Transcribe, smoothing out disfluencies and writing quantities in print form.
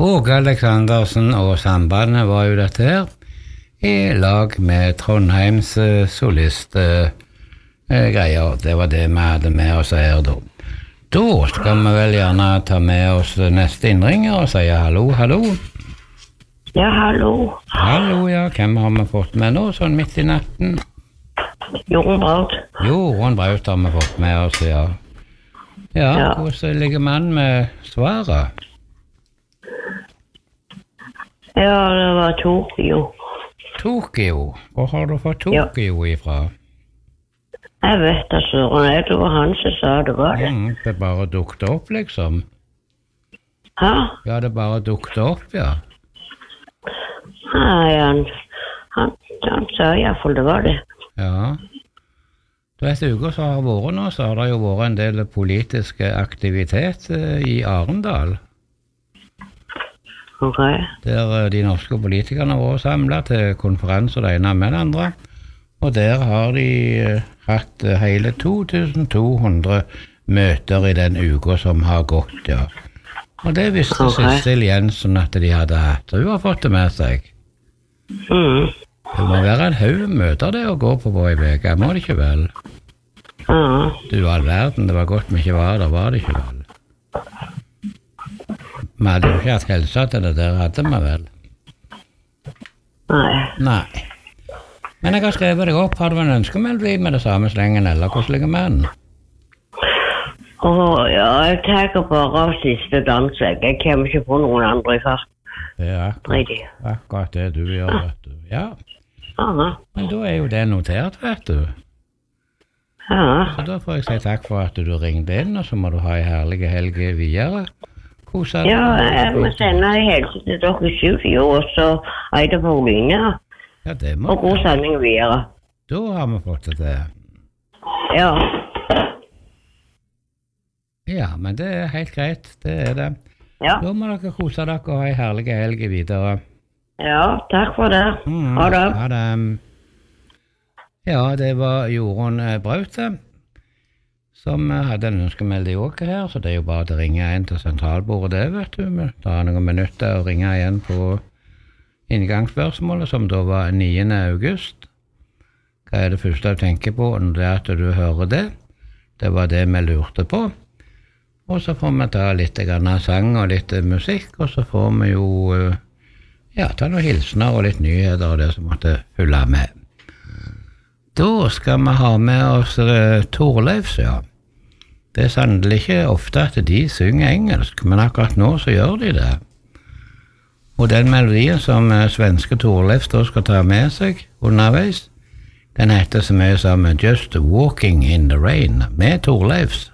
Åge Aleksandersen og sambandet var jo dette her, i lag med Trondheims solistgreier. Det var det vi hadde med oss her da. Da skal vi vel gjerne ta med oss neste innringer og si hallo, hallo. Ja, hallo. Hallo, ja. Hvem har vi fått med nå, sånn midt i natten? Jorunn Braut. Jorunn Braut har vi fått med oss, ja. Ja, hvordan ligger man med svaret? Ja, det var Tokyo. Tokyo? Hvor har du fått Tokyo ifra? Jeg vet det, Søren. Det var han som sa det var det. Det bare dukket opp, liksom? Hæ? Ja, det bare dukket opp, ja. Nei, han sa i hvert fall det var det. Ja. Du vet, uka som har vært nå, så har det jo vært en del politiske aktivitet i Arendal. Ok. Der de norske politikerne var samlet til konferanser det ene med det andre. Og der har de hatt hele 2200 møter i den uka som har gått, ja. Og det visste Sissel Jensen at de hadde hatt, og hun har fått det med seg. Det må være en haug møter det å gå på i veka, må det ikke vel? Du all verden, det var godt vi ikke var det ikke vel? Vi hadde jo ikke hatt helse til det der, hadde vi vel? Nei. Men jeg har skrevet deg opp, har du en ønskemelodi med det samme slengen, eller hvordan ligger med den? Ja, jeg tenker bare av siste dans, jeg kommer ikke på noen andre i fart. Det er akkurat det du gjør, vet du. Ja. Men da er jo det notert, vet du. Ja. Så da får jeg si takk for at du ringte inn, og så må du ha en herlig helg videre. Ja, jeg må sende en helse til dere 7, og så er det på Oline. Ja, det må og god sending videre. Da har vi fått det til. Ja. Ja, men det er helt greit, det er det. Ja. Da må dere kose dere og ha en herlig helg videre. Ja, takk for det. Ha det. Ha det. Ja, det var Jorunn Braut, som hadde en ønskemeldi også her, så det er jo bare å ringe inn til sentralbordet det, vet du. Det er noen minutter å ringe igjen på inngangsspørsmålet, som da var 9. august. Hva er det første du tenker på når det er at du hører det? Det var det vi lurte på. Og så får vi ta litt sang og litt musikk, og så får vi jo ta noen hilsener og litt nyheter og det som måtte følge med. Da skal vi ha med oss Thorleifs, ja. Det er sannelig ikke ofte at de synger engelsk, men akkurat nå så gjør de det. Og den melodien som svenske Thorleifs da skal ta med seg underveis, den heter så mye som Just Walking in the Rain med Thorleifs.